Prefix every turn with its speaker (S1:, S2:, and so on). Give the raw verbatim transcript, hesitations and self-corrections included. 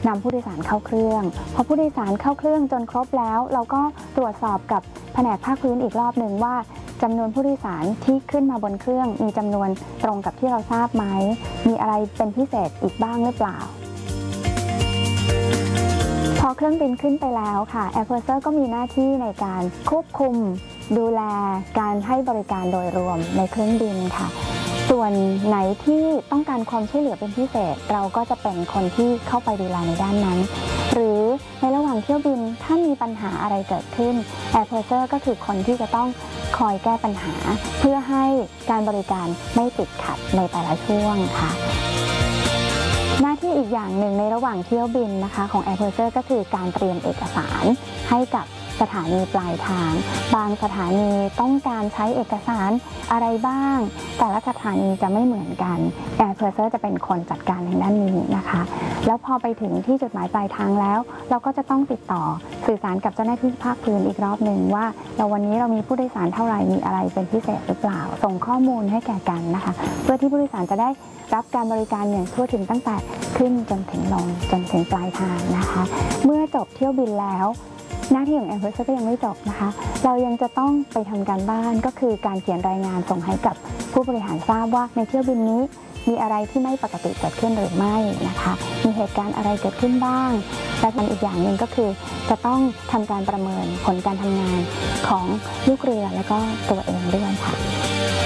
S1: นำผู้โดยสารเข้าเครื่องพอผู้โดยสารเข้าเครื่องจนครบแล้วเราก็ตรวจสอบกับแผนกภาคพื้นอีกรอบหนึ่งว่าจำนวนผู้โดยสารที่ขึ้นมาบนเครื่องมีจำนวนตรงกับที่เราทราบไหมมีอะไรเป็นพิเศษอีกบ้างหรือเปล่าพอเครื่องบินขึ้นไปแล้วค่ะ Air Purser ก็มีหน้าที่ในการควบคุมดูแลการให้บริการโดยรวมในเครื่องบินค่ะส่วนไหนที่ต้องการความช่วยเหลือเป็นพิเศษเราก็จะเป็นคนที่เข้าไปดูแลในด้านนั้นหรือในระหว่างเที่ยวบินถ้ามีปัญหาอะไรเกิดขึ้น Air Purser ก็คือคนที่จะต้องคอยแก้ปัญหาเพื่อให้การบริการไม่ติดขัดในแต่ละช่วงค่ะหน้าที่อีกอย่างหนึ่งในระหว่างเที่ยวบินนะคะของ Air Purser ก็คือการเตรียมเอกสารให้กับสถานีปลายทางบางสถานีต้องการใช้เอกสารอะไรบ้างแต่ละสถานีจะไม่เหมือนกัน Air Purser จะเป็นคนจัดการในด้านนี้นะคะแล้วพอไปถึงที่จุดหมายปลายทางแล้วเราก็จะต้องติดต่อสื่อสารกับเจ้าหน้าที่ภาคพื้นอีกรอบหนึ่งว่าเราวันนี้เรามีผู้โดยสารเท่าไหร่มีอะไรเป็นพิเศษหรือเปล่าส่งข้อมูลให้แก่กันนะคะเพื่อที่ผู้โดยสารจะได้รับการบริการอย่างทั่วถึงตั้งแต่ขึ้นจนถึงลงจนถึงปลายทางนะคะเมื่อจบเที่ยวบินแล้วหน้าที่ของ Air Purser ก็ยังไม่จบนะคะเรายังจะต้องไปทำการบ้านก็คือการเขียนรายงานส่งให้กับผู้บริหารทราบว่าในเที่ยวบินนี้มีอะไรที่ไม่ปกติเกิดขึ้นหรือไม่นะคะมีเหตุการณ์อะไรเกิดขึ้นบ้างและอีกอย่างหนึ่งก็คือจะต้องทำการประเมินผลการทำงานของลูกเรือและก็ตัวเองด้วยค่ะ